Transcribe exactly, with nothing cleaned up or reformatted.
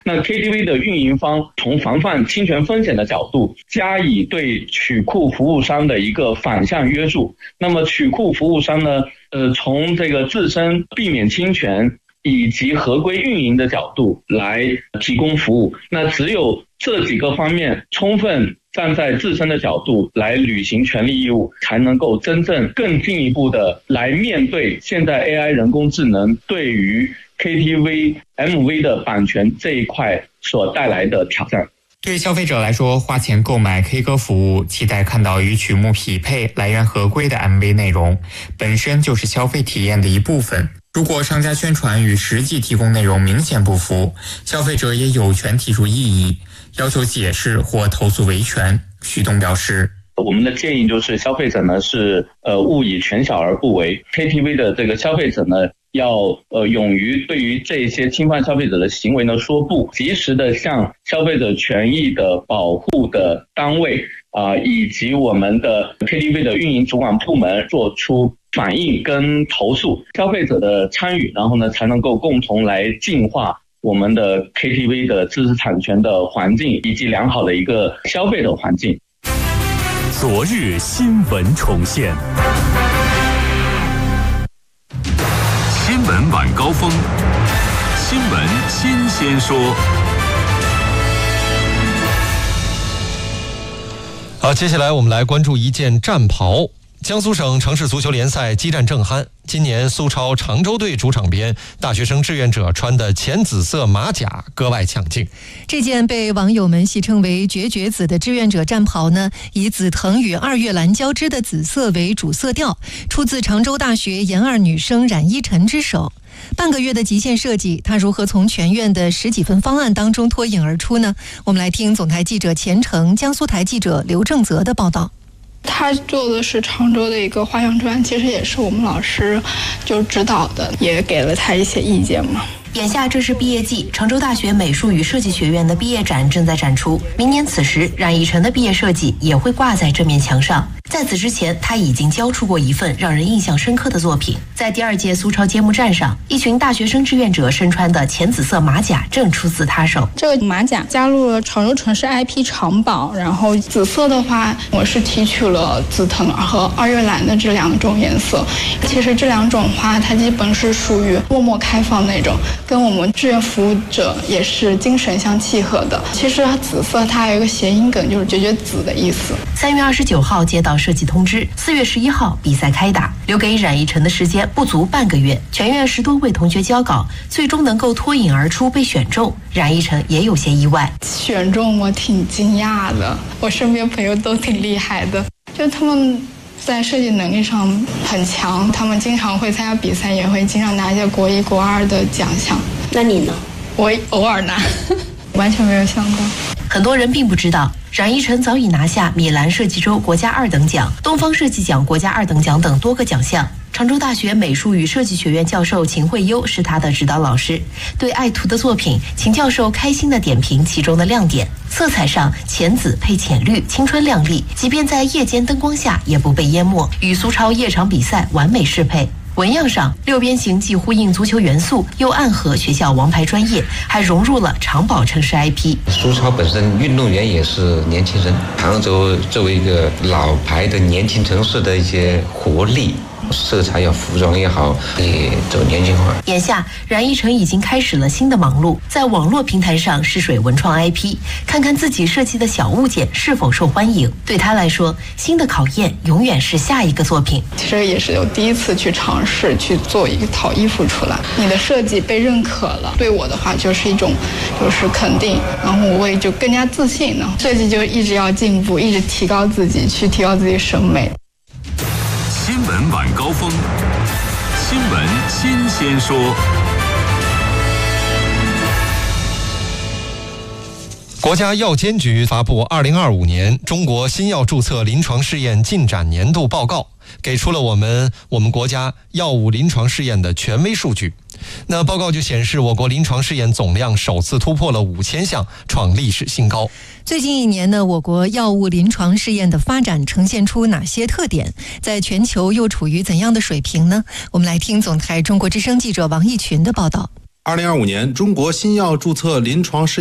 那 K T V 的运营方从防范侵权风险的角度，加以对曲库服务商的一个反向约束。那么曲库服务商呢，呃，从这个自身避免侵权以及合规运营的角度来提供服务。那只有这几个方面充分站在自身的角度来履行权利义务，才能够真正更进一步的来面对现在 A I 人工智能对于 K T V、M V 的版权这一块所带来的挑战。 对消费者来说，花钱购买 K 歌服务，期待看到与曲目匹配、来源合规的 M V 内容，本身就是消费体验的一部分。如果商家宣传与实际提供内容明显不符，消费者也有权提出异议，要求解释或投诉维权。徐东表示， 我们的建议就是消费者呢是呃勿以权小而不为 ，K T V 的这个消费者呢要呃勇于对于这些侵犯消费者的行为呢说不，及时的向消费者权益的保护的单位啊、呃、以及我们的 K T V 的运营主管部门做出反映跟投诉，消费者的参与，然后呢才能够共同来净化我们的 K T V 的知识产权的环境以及良好的一个消费的环境。 昨日新闻重现，新闻晚高峰，新闻新鲜说。 好，接下来我们来关注一件战袍。江苏省城市足球联赛激战正酣，今年苏超常州队主场边，大学生志愿者穿的浅紫色马甲格外抢镜。 这件被网友们戏称为绝绝紫的志愿者战袍呢，以紫藤与二月蓝交织的紫色为主色调，出自常州大学研二女生冉依晨之手。半个月的极限设计，他如何从全院的十几份方案当中脱颖而出呢？我们来听总台记者钱程、江苏台记者刘正泽的报道。 他做的是常州的一个花样砖，其实也是我们老师就指导的，也给了他一些意见嘛。 眼下这是毕业季，常州大学美术与设计学院的毕业展正在展出。明年此时，冉依晨的毕业设计也会挂在这面墙上。在此之前，他已经交出过一份让人印象深刻的作品。在第二届苏超揭幕战上，一群大学生志愿者身穿的浅紫色马甲正出自他手。 这个马甲加入了常州城市 I P 长宝，然后紫色的话，我是提取了紫藤和二月蓝的这两种颜色。其实这两种花，它基本是属于默默开放那种，跟我们志愿服务者也是精神相契合的。其实紫色它还有一个谐音梗，就是绝绝子的意思。 三月二十九号接到设计通知，四月十一号比赛开打，留给冉依晨的时间不足半个月。全院十多位同学交稿，最终能够脱颖而出被选中，冉依晨也有些意外。 选中我挺惊讶的，我身边朋友都挺厉害的，就他们在设计能力上很强，他们经常会参加比赛，也会经常拿一些国一国二的奖项。 那你呢？ 我偶尔拿完全没有想到。 很多人并不知道，冉依晨早已拿下米兰设计周国家二等奖、东方设计奖国家二等奖等多个奖项。常州大学美术与设计学院教授秦慧优是他的指导老师。对爱图的作品，秦教授开心地点评其中的亮点：色彩上浅紫配浅绿，青春亮丽，即便在夜间灯光下也不被淹没，与苏超夜场比赛完美适配。纹样上，六边形既呼应足球元素，又暗合学校王牌专业，还融入了长宝城市 I P。 苏超本身运动员也是年轻人，常州作为一个老牌的年轻城市的一些活力。色彩也好，服装也好，可以走年轻化。 眼下，冉依晨已经开始了新的忙碌，在网络平台上试水文创 I P， 看看自己设计的小物件是否受欢迎。对他来说，新的考验永远是下一个作品。 其实也是有第一次去尝试去做一套衣服出来，你的设计被认可了，对我的话就是一种就是肯定，然后我也就更加自信了。设计就一直要进步，一直提高自己，去提高自己审美。 新闻晚高峰，新闻新鲜说。 国家药监局发布二零二五年中国新药注册临床试验进展年度报告，给出了我们我们国家药物临床试验的权威数据。那报告就显示，我国临床试验总量首次突破了五千项，创历史新高。 最近一年呢，我国药物临床试验的发展呈现出哪些特点？在全球又处于怎样的水平呢？我们来听总台中国之声记者王义群的报道。 二零二五年中国新药注册临床试